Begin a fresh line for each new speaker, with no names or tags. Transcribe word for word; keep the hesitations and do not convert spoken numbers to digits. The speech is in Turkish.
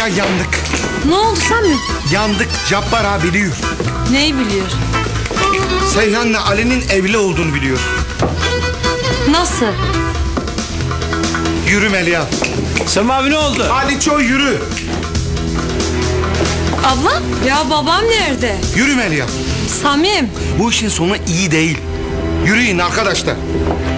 Melia yandık.
Ne oldu sen mi?
Yandık. Cabbar abi biliyor.
Neyi biliyor?
Seyhan'la Ali'nin evli olduğunu biliyor.
Nasıl?
Yürü Melia.
Sami abi ne oldu?
Hadi çoğu yürü.
Abla? Ya babam nerede?
Yürü Melia.
Samim.
Bu işin sonu iyi değil. Yürüyün arkadaşlar.